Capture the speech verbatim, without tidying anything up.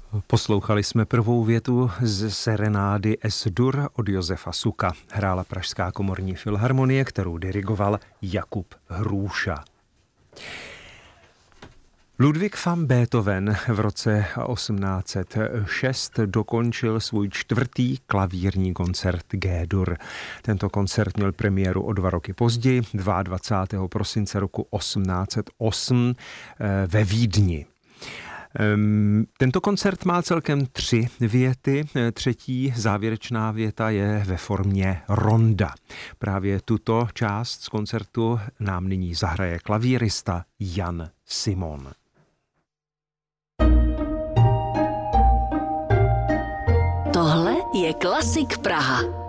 Poslouchali jsme prvou větu z serenády Es-Dur od Josefa Suka. Hrála Pražská komorní filharmonie, kterou dirigoval Jakub Hrůša. Ludwig van Beethoven v roce osmnáct set šest dokončil svůj čtvrtý klavírní koncert G-dur. Tento koncert měl premiéru o dva roky později, dvacátého druhého prosince roku osmnáct set osm ve Vídni. Tento koncert má celkem tři věty. Třetí závěrečná věta je ve formě ronda. Právě tuto část z koncertu nám nyní zahraje klavírista Jan Simon. Tohle je Klasik Praha.